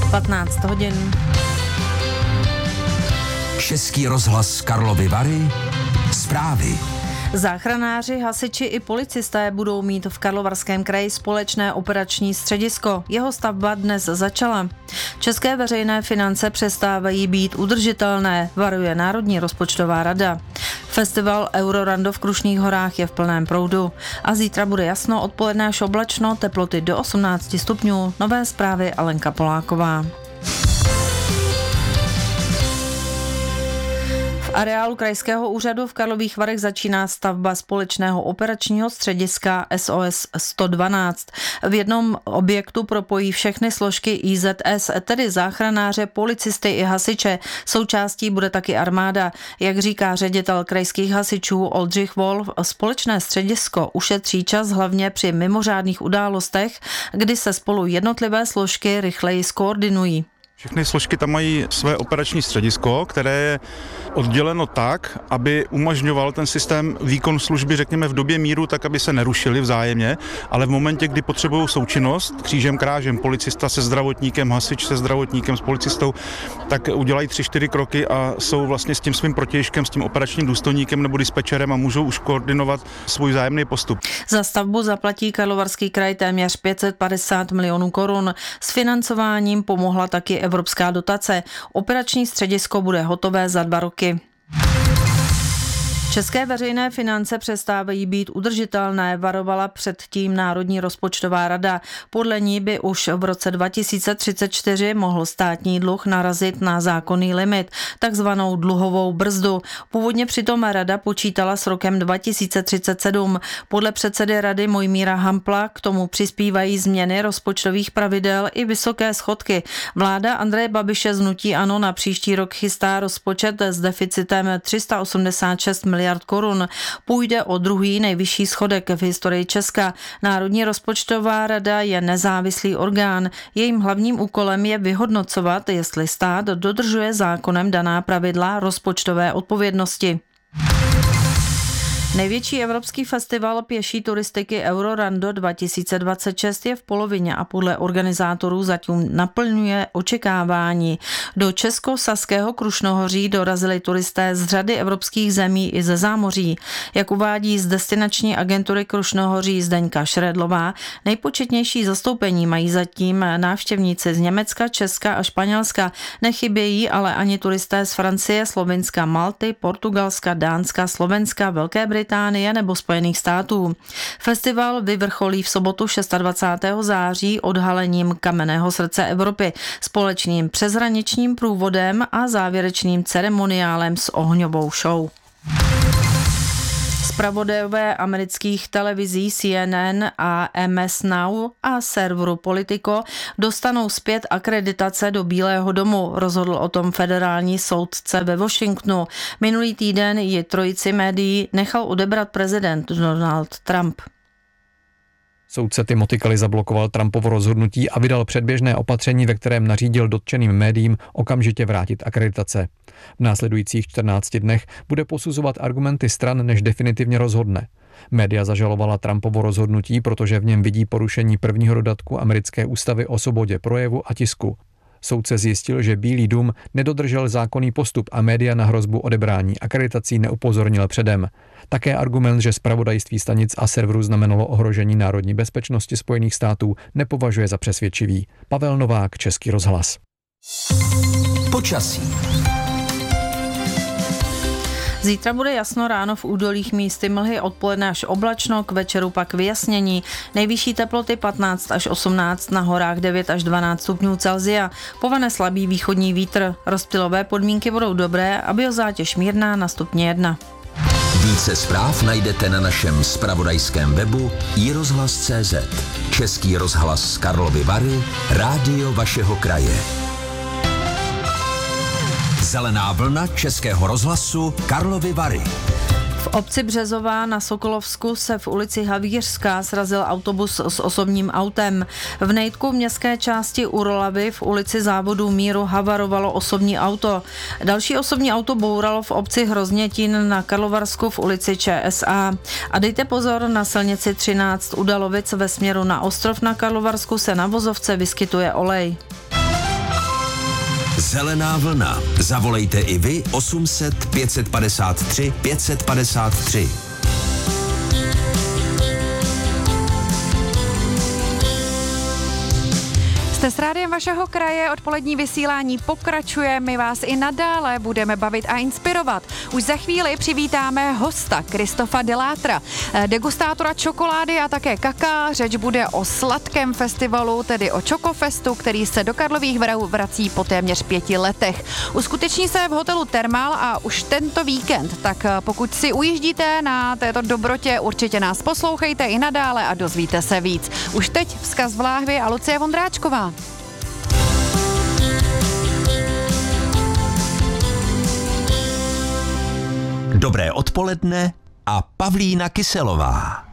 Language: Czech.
15 hodin. Český rozhlas Karlovy Vary. Zprávy. Záchranáři, hasiči i policisté budou mít v Karlovarském kraji společné operační středisko. Jeho stavba dnes začala. České veřejné finance přestávají být udržitelné, varuje Národní rozpočtová rada. Festival Eurorando v Krušných horách je v plném proudu. A zítra bude jasno, odpoledne až oblačno, teploty do 18 stupňů. Nové zprávy Alenka Poláková. V areálu Krajského úřadu v Karlových Varech začíná stavba společného operačního střediska SOS 112. V jednom objektu propojí všechny složky IZS, tedy záchranáře, policisty i hasiče. Součástí bude taky armáda. Jak říká ředitel krajských hasičů Oldřich Wolf, společné středisko ušetří čas hlavně při mimořádných událostech, kdy se spolu jednotlivé složky rychleji skoordinují. Všechny složky tam mají své operační středisko, které je odděleno tak, aby umožňoval ten systém výkon služby, řekněme, v době míru, tak, aby se nerušili vzájemně, ale v momentě, kdy potřebují součinnost, křížem krážem, policista se zdravotníkem, hasič se zdravotníkem, s policistou, tak udělají 3-4 kroky a jsou vlastně s tím svým protějškem, s tím operačním důstojníkem nebo dispečerem a můžou už koordinovat svůj vzájemný postup. Za stavbu zaplatí Karlovarský kraj téměř 550 milionů korun. S financováním pomohla taky evropská dotace. Operační středisko bude hotové za 2 roky. České veřejné finance přestávají být udržitelné, varovala předtím Národní rozpočtová rada. Podle ní by už v roce 2034 mohl státní dluh narazit na zákonný limit, takzvanou dluhovou brzdu. Původně přitom rada počítala s rokem 2037. Podle předsedy rady Mojmíra Hampla k tomu přispívají změny rozpočtových pravidel i vysoké schodky. Vláda Andreje Babiše z hnutí ANO na příští rok chystá rozpočet s deficitem 386 miliard korun. Půjde o druhý nejvyšší schodek v historii Česka. Národní rozpočtová rada je nezávislý orgán. Jejím hlavním úkolem je vyhodnocovat, jestli stát dodržuje zákonem daná pravidla rozpočtové odpovědnosti. Největší evropský festival pěší turistiky Eurorando 2026 je v polovině a podle organizátorů zatím naplňuje očekávání. Do Českosaského Krušnohoří dorazili turisté z řady evropských zemí i ze zámoří. Jak uvádí z destinační agentury Krušnohoří Zdeňka Šredlová, nejpočetnější zastoupení mají zatím návštěvníci z Německa, Česka a Španělska. Nechybějí ale ani turisté z Francie, Slovinska, Malty, Portugalska, Dánska, Slovenska, Velké Británie nebo Spojených států. Festival vyvrcholí v sobotu 26. září odhalením Kamenného srdce Evropy, společným přeshraničním průvodem a závěrečným ceremoniálem s ohňovou show. Zpravodajové amerických televizí CNN a MS Now a serveru Politico dostanou zpět akreditace do Bílého domu, rozhodl o tom federální soudce ve Washingtonu. Minulý týden ji trojici médií nechal odebrat prezident Donald Trump. Soudce Timothy Kelly zablokoval Trumpovo rozhodnutí a vydal předběžné opatření, ve kterém nařídil dotčeným médiím okamžitě vrátit akreditace. V následujících 14 dnech bude posuzovat argumenty stran, než definitivně rozhodne. Média zažalovala Trumpovo rozhodnutí, protože v něm vidí porušení prvního dodatku americké ústavy o svobodě projevu a tisku. Soudce zjistil, že Bílý dům nedodržel zákonný postup a média na hrozbu odebrání akreditací neupozornil předem. Také argument, že zpravodajství stanic a serverů znamenalo ohrožení národní bezpečnosti Spojených států, nepovažuje za přesvědčivý. Pavel Novák, Český rozhlas. Počasí. Zítra bude jasno, ráno v údolích místy mlhy, odpoledne až oblačno, k večeru pak vyjasnění. Nejvyšší teploty 15 až 18, na horách 9 až 12 stupňů Celsia. Povane slabý východní vítr. Rozptylové podmínky budou dobré a biozátěž mírná na stupni 1. Více zpráv najdete na našem zpravodajském webu iRozhlas.cz. Český rozhlas z Karlovy Vary, rádio vašeho kraje. Zelená vlna Českého rozhlasu Karlovy Vary. V obci Březová na Sokolovsku se v ulici Havířská srazil autobus s osobním autem. V Nejtku v městské části u Rolavy v ulici Závodů míru havarovalo osobní auto. Další osobní auto bouralo v obci Hroznětín na Karlovarsku v ulici ČSA. A dejte pozor, na silnici 13 u Dalovic ve směru na Ostrov na Karlovarsku se na vozovce vyskytuje olej. Zelená vlna. Zavolejte i vy 800 553 553. Jste s rádiem vašeho kraje, odpolední vysílání pokračuje, my vás i nadále budeme bavit a inspirovat. Už za chvíli přivítáme hosta Kristofa Delátra, degustátora čokolády a také kaká. Řeč bude o sladkém festivalu, tedy o Čokofestu, který se do Karlových Varů vrací po téměř 5 letech. Uskuteční se v hotelu Thermal a už tento víkend, tak pokud si ujíždíte na této dobrotě, určitě nás poslouchejte i nadále a dozvíte se víc. Už teď vzkaz v láhvi a Lucie Vondráčková. Dobré odpoledne a Pavlína Kyselová.